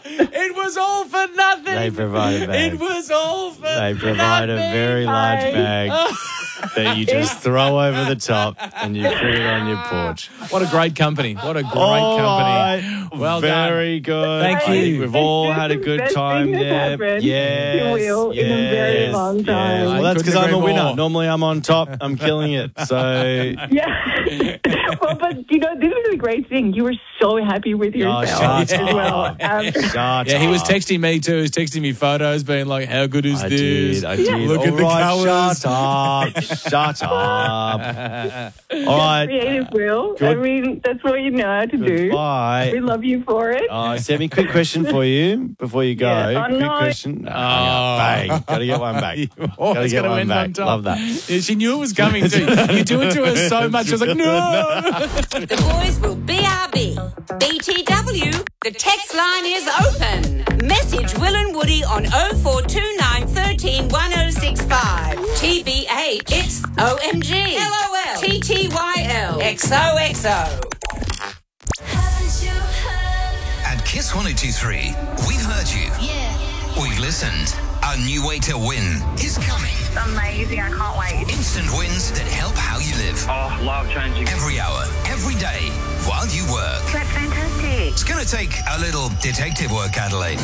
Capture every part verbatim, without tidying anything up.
It was all for nothing. They provide a bag. It was all for They provide nothing. a very large Bye. bag that you just throw over the top and you put it on your porch. What a great company. What a great All company. right. Well done. Very good. Thank I think you. We've all It's had a the good best time thing that's there. happened Yes, to Will in a very yes, long time. yes. Well, that's because Couldn't I'm a agree winner. more. Normally I'm on top. I'm killing it. So, Yeah. Well, but you know, this is a great thing. You were so happy with oh, yourself shut as well. up. After- Shut Yeah, he was up. texting me too. He was texting me photos, being like, "How good is I this? did. I did. Look All at the right, colours." Shut up. Shut up. All right. Creative, Will. I Good. mean, that's what you know how to do. We Bye. love you for it. Oh, Sammy, quick question for you before you go. Yeah. Oh, quick no. question. Oh. Oh. Bang. Got to get one back. Got to Always get gonna one end back. on top. Love that. Yeah, she knew it was coming too. You do it to her so much. She was like, no. The boys will B R B. B T W. The text line is open. Message Will and Woody on oh four two nine, one three, one oh six five. T B H. It's O M G. L O L. T T Y L. X O X O. At Kiss one oh two three, we've heard you. Yeah. We've listened. A new way to win is coming. Amazing, I can't wait. Instant wins that help how you live. Oh, life changing. Every hour, every day, while you work. That's fantastic. It's going to take a little detective work, Adelaide.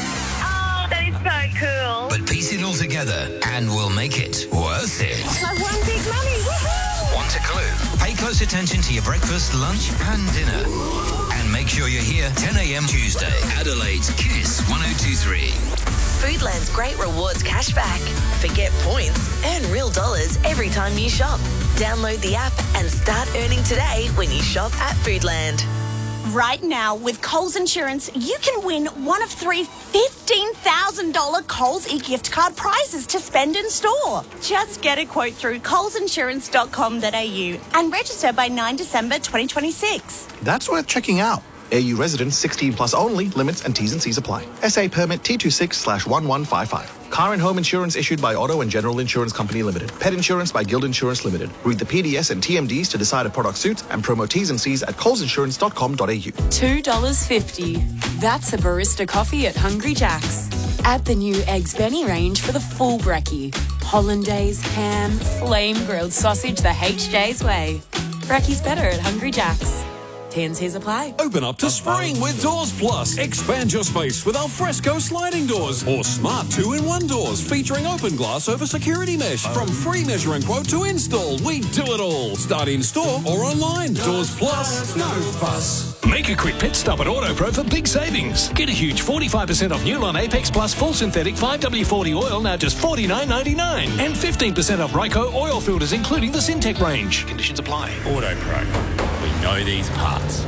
Oh, that is so cool. But piece it all together and we'll make it worth it. My one big money. Woohoo! Want a clue? Pay close attention to your breakfast, lunch and dinner. And make sure you're here ten a.m. Tuesday. Adelaide's Kiss one oh two three. Foodland's great rewards cashback. Forget points, earn real dollars every time you shop. Download the app and start earning today when you shop at Foodland. Right now, with Coles Insurance, you can win one of three fifteen thousand dollars Coles e-gift card prizes to spend in store. Just get a quote through coles insurance dot com dot a u and register by the ninth of December twenty twenty-six. That's worth checking out. A U residents sixteen plus only. Limits and T's and C's apply. S A permit T twenty-six slash one one five five. Car and home insurance issued by Auto and General Insurance Company Limited. Pet insurance by Guild Insurance Limited. Read the P D S and T M Ds to decide if product suits and promo T's and C's at coles insurance dot com dot a u. two dollars fifty. That's a barista coffee at Hungry Jack's. Add the new Eggs Benny range for the full brekkie. Hollandaise, ham, flame grilled sausage the H J's way. Brekkie's better at Hungry Jack's. T and C's apply. Open up to spring with Doors Plus. Expand your space with Alfresco sliding doors or smart two-in-one doors featuring open glass over security mesh. From free measure and quote to install, we do it all. Start in store or online. Doors Plus, no fuss. Make a quick pit stop at AutoPro for big savings. Get a huge forty-five percent off Newline Apex Plus full synthetic five W forty oil, now just forty-nine ninety-nine. And fifteen percent off Ryco oil filters, including the Syntec range. Conditions apply. AutoPro. We know these parts.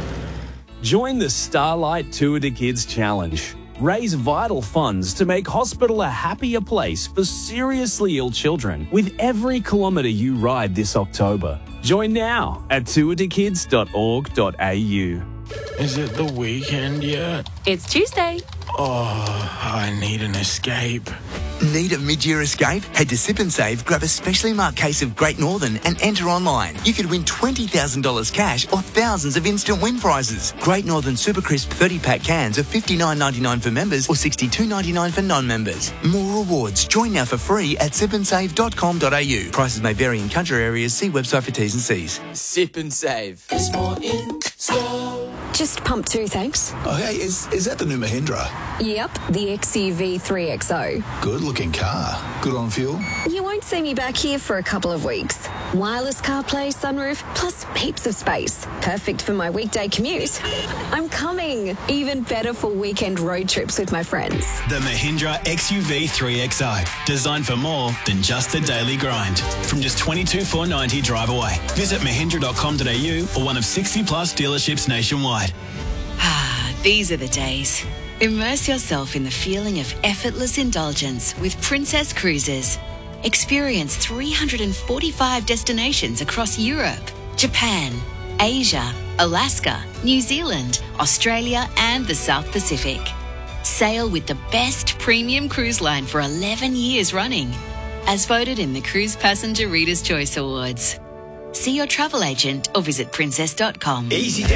Join the Starlight Tour de Kids Challenge. Raise vital funds to make hospital a happier place for seriously ill children with every kilometre you ride this October. Join now at tour de kids dot org dot a u. Is it the weekend yet? It's Tuesday. Oh, I need an escape. Need a mid-year escape? Head to Sip and Save, grab a specially marked case of Great Northern and enter online. You could win twenty thousand dollars cash or thousands of instant win prizes. Great Northern Super Crisp thirty-pack cans are fifty-nine ninety-nine for members or sixty-two ninety-nine for non-members. More rewards. Join now for free at sip and save dot com dot a u. Prices may vary in country areas. See website for T's and C's. Sip and Save. There's more in store. Just pump two, thanks. Oh, hey, is, is that the new Mahindra? Yep, the X U V three X O. Good looking car. Good on fuel. You won't see me back here for a couple of weeks. Wireless CarPlay, sunroof, plus heaps of space. Perfect for my weekday commute. I'm coming. Even better for weekend road trips with my friends. The Mahindra X U V three X O. Designed for more than just the daily grind. From just twenty-two thousand four hundred ninety drive away. Visit mahindra dot com dot a u or one of sixty plus dealerships nationwide. Ah, these are the days. Immerse yourself in the feeling of effortless indulgence with Princess Cruises. Experience three hundred forty-five destinations across Europe, Japan, Asia, Alaska, New Zealand, Australia, and the South Pacific. Sail with the best premium cruise line for eleven years running, as voted in the Cruise Passenger Reader's Choice Awards. See your travel agent or visit princess dot com. Easy